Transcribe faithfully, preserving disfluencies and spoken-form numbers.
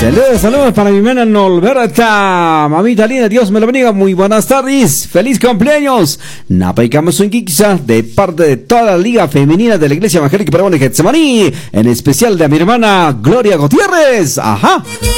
Saludos, saludos para mi hermana Norberta, mamita linda, Dios me la bendiga, muy buenas tardes, feliz cumpleaños, Napaicamos un Kiksa, de parte de toda la Liga Femenina de la Iglesia Evangélica Peruana de Getsemaní, en especial de mi hermana Gloria Gutiérrez, ajá.